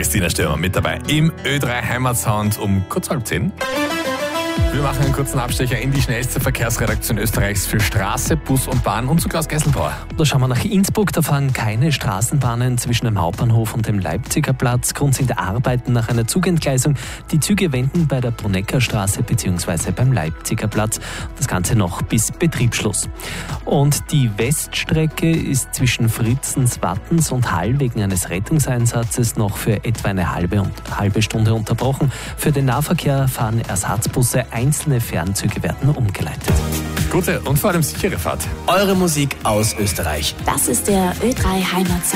Christina Stürmer mit dabei im Ö3 Heimatsound um kurz 9:30. Wir machen einen kurzen Abstecher in die schnellste Verkehrsredaktion Österreichs für Straße, Bus und Bahn und zu Klaus Gesselbauer. Da schauen wir nach Innsbruck, da fahren keine Straßenbahnen zwischen dem Hauptbahnhof und dem Leipziger Platz. Grund sind Arbeiten nach einer Zugentgleisung. Die Züge wenden bei der Bruneckerstraße bzw. beim Leipziger Platz. Das Ganze noch bis Betriebsschluss. Und die Weststrecke ist zwischen Fritzens, Wattens und Hall wegen eines Rettungseinsatzes noch für etwa eine halbe Stunde unterbrochen. Für den Nahverkehr fahren Ersatzbusse, einzelne Fernzüge werden umgeleitet. Gute und vor allem sichere Fahrt. Eure Musik aus Österreich. Das ist der Ö3 Heimatsound.